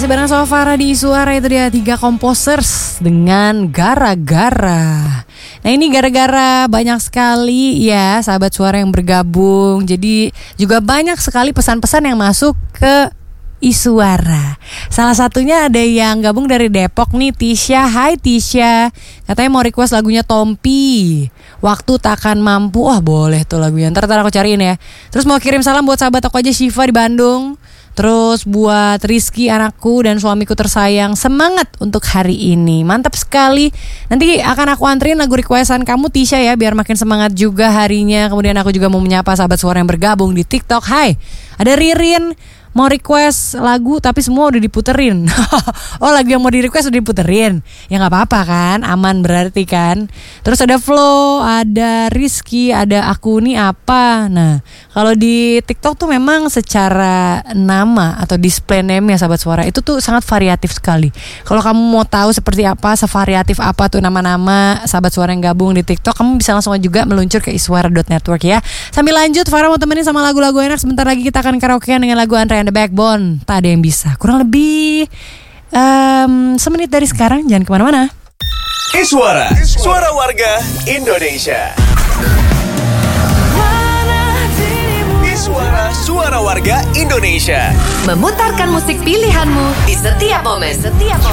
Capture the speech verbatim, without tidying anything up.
Masih bareng sama Farah di Suara. Itu dia tiga composers dengan Gara-Gara. Nah ini gara-gara banyak sekali ya sahabat Suara yang bergabung. Jadi juga banyak sekali pesan-pesan yang masuk ke Isuara. Salah satunya ada yang gabung dari Depok nih, Tisha. Hai Tisha, katanya mau request lagunya Tompi, Waktu Takkan Mampu. Wah boleh tuh lagunya, ntar, ntar aku cariin ya. Terus mau kirim salam buat sahabat aku aja, Shiva di Bandung. Terus buat Rizky anakku dan suamiku tersayang, semangat untuk hari ini. Mantap sekali. Nanti akan aku anterin lagu requestan kamu Tisha ya, biar makin semangat juga harinya. Kemudian aku juga mau menyapa sahabat Suara yang bergabung di TikTok. Hai, ada Ririn mau request lagu tapi semua udah diputerin. Oh lagu yang mau di request udah diputerin. Ya gak apa-apa kan, aman berarti kan. Terus ada Flo, ada Rizky, ada aku nih apa. Nah kalau di TikTok tuh memang secara nama atau display name ya sahabat Suara, itu tuh sangat variatif sekali. Kalau kamu mau tahu seperti apa, sevariatif apa tuh nama-nama sahabat Suara yang gabung di TikTok, kamu bisa langsung juga meluncur ke iswara dot network ya. Sambil lanjut, Farah mau temenin sama lagu-lagu enak. Sebentar lagi kita akan karaokean dengan lagu Andre and the Backbone, Tak Ada Yang Bisa. Kurang lebih um, semenit dari sekarang, jangan kemana-mana. Iswara, suara warga Indonesia. Iswara, suara warga Indonesia. Memutarkan musik pilihanmu di setiap momen. Setiap momen.